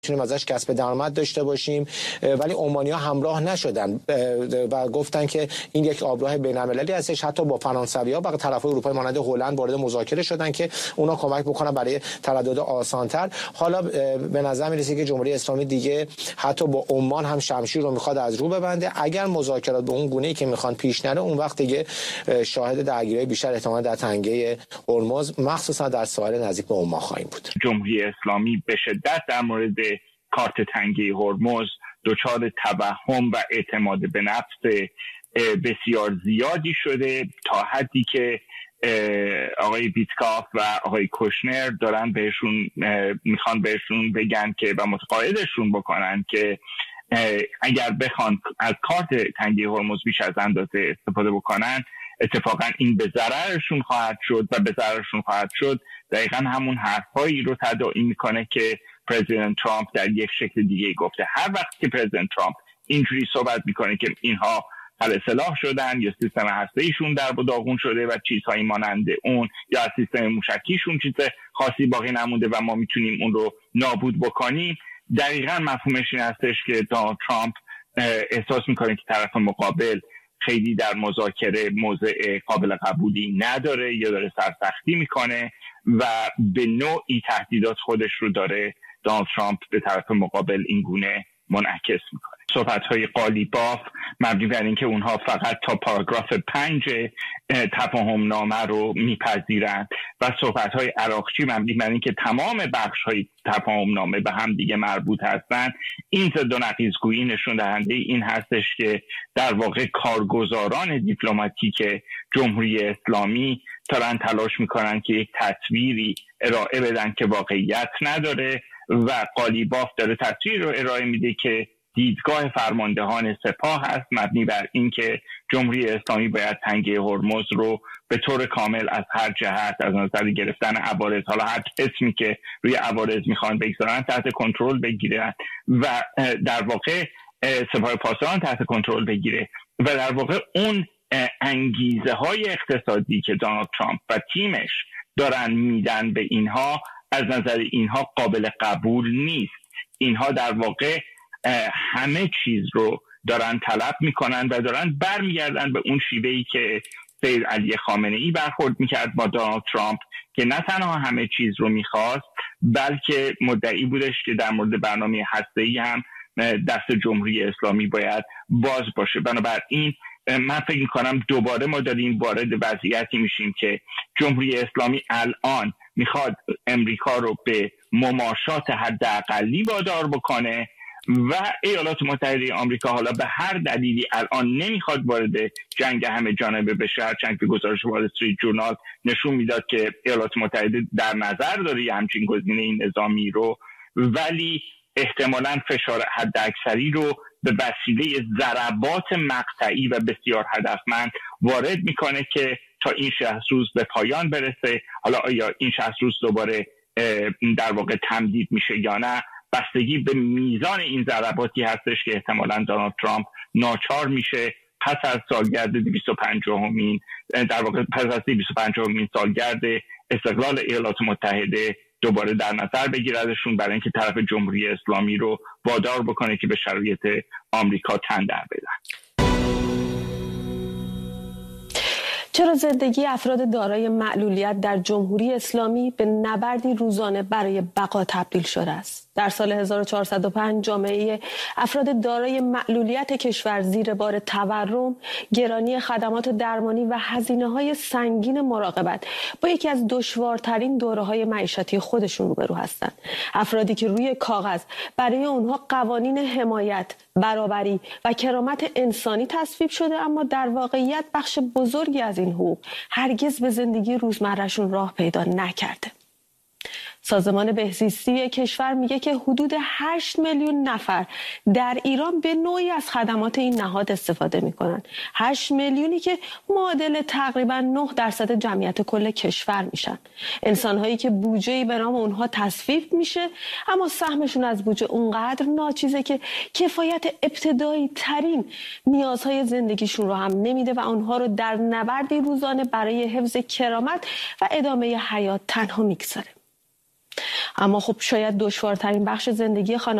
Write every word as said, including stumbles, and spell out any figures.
میتونیم ازش کسب درآمد داشته باشیم، ولی عمانی‌ها همراه نشدن و گفتن که این یک آبراه بین‌المللی هستش. حتی با فرانسوی‌ها و طرف‌های اروپایی مانند هلند وارد مذاکره شدن که اونا کمک بکنن برای تردد آسان‌تر. حالا به نظر میرسه که جمهوری اسلامی دیگه حتی با عمان هم شمشیر رو میخواد از رو ببنده. اگر مذاکرات به اون گونه‌ای که میخوان پیش نره، اون وقت دیگه شاهد درگیری بیشتر احتمال در تنگه هرمز مخصوصا در ساحل نزدیک به عمان خواهیم بود. جمهوری اسلامی به شدت در مورد کارت تنگه هرمز دچار توهم و اعتماد به نفس بسیار زیادی شده، تا حدی که آقای ویتکاف و آقای کوشنر دارن بهشون میخوان بهشون بگن که و متقاعدشون بکنن که اگر بخوان از کارت تنگه هرمز بیش از اندازه استفاده بکنن، اتفاقا این به ضررشون خواهد شد و به ضررشون خواهد شد. دقیقا همون حرفایی رو تداعی میکنه که پرزیدنت ترامپ در یک شکل دیگه گفته. هر وقت که پرزیدنت ترامپ اینجوری صحبت میکنه که اینها اصلاح شدن یا سیستم هسته‌ایشون در و داغون شده و چیزهایی مانند اون، یا سیستم موشکیشون چیز خاصی باقی نمونده و ما میتونیم اون رو نابود بکنیم، دقیقاً مفهومش این هستش که دونالد ترامپ احساس میکنه که طرف مقابل خیلی در مذاکره موضع قابل قبولی نداره یا داره سرسختی میکنه و به نوعی تهدیدات خودش رو داره دونالد ترامپ به طرف مقابل این گونه منعکس میکنه. صحبت‌های قالیباف مبنی بر اینکه اونها فقط تا پاراگراف پنج تفاهم نامه رو میپذیرند و صحبت‌های عراقچی مبنی بر اینکه تمام بخش‌های تفاهم نامه به هم دیگه مربوط هستند. این ضد و نقیض‌گویی نشون دهنده این هستش که در واقع کارگزاران دیپلماتیک جمهوری اسلامی دارن تلاش میکنن که یک تصویری ارائه بدن که واقعیت نداره و قالیباف داره تصویری رو ارائه میده که دیدگاه فرماندهان سپاه هست، مبنی بر اینکه جمهوری اسلامی باید تنگه هرمز رو به طور کامل از هر جهت از نظر گرفتن عوارض، حالا هر اسمی که روی عوارض میخوان بگذارن، تحت کنترل بگیرن و در واقع سپاه پاسداران تحت کنترل بگیره و در واقع اون انگیزه های اقتصادی که دونالد ترامپ و تیمش دارن میدن به اینها، از نظر اینها قابل قبول نیست. اینها در واقع همه چیز رو دارن طلب میکنن و دارن برمیگردن به اون شیوهی که سید علی خامنه ای برخورد میکرد با دونالد ترامپ، که نه تنها همه چیز رو میخواست بلکه مدعی بودش که در مورد برنامه هسته‌ای هم دست جمهوری اسلامی باید باز باشه. بنابراین من فکر میکنم دوباره ما داریم وارد وضعیتی میشیم که جمهوری اسلامی الان میخواد امریکا رو به مماشات حداقلی وادار بکنه و ایالات متحده آمریکا حالا به هر دلیلی الان نمیخواد وارد جنگ همه جانبه بشه، هرچند که گزارش وال استریت جورنال نشون میداد که ایالات متحده در نظر داره یه همچین گزینه نظامی رو، ولی احتمالاً فشار حداکثری رو به وسیله ضربات مقطعی و بسیار هدفمند وارد میکنه که تا این شصت روز به پایان برسه. حالا آیا این شصت روز دوباره در واقع تمدید میشه یا نه، بستگی به میزان این ضرباتی هستش که احتمالاً دونالد ترامپ ناچار میشه پس از سالگرد دویست و پنجاهمین در واقع پس از دویست و پنجاهمین سالگرد استقلال ایالات متحده دوباره در نظر بگیردشون، برای اینکه طرف جمهوری اسلامی رو وادار بکنه که به شرایط آمریکا تن در بدن. چرا زندگی افراد دارای معلولیت در جمهوری اسلامی به نبردی روزانه برای بقا تبدیل شده است؟ در سال هزار و چهارصد و پنج جامعه افراد دارای معلولیت کشور زیر بار تورم، گرانی خدمات درمانی و هزینه‌های سنگین مراقبت با یکی از دشوارترین دوره‌های معیشتی خودشون روبرو هستند. افرادی که روی کاغذ برای اونها قوانین حمایت، برابری و کرامت انسانی تصویب شده، اما در واقعیت بخش بزرگی از این حقوق هرگز به زندگی روزمرهشون راه پیدا نکرده. سازمان بهزیستی کشور میگه که حدود هشت میلیون نفر در ایران به نوعی از خدمات این نهاد استفاده میکنن. هشت میلیونی که معادل تقریبا نه درصد جمعیت کل کشور میشن. انسانهایی که بودجه‌ای به نام اونها تصویب میشه، اما سهمشون از بودجه اونقدر ناچیزه که کفایت ابتدایی ترین نیازهای زندگیشون رو هم نمیده و اونها رو در نبردی روزانه برای حفظ کرامت و ادامه حیات تنها میگذاره. اما خب شاید دشوارترین بخش زندگی خانواده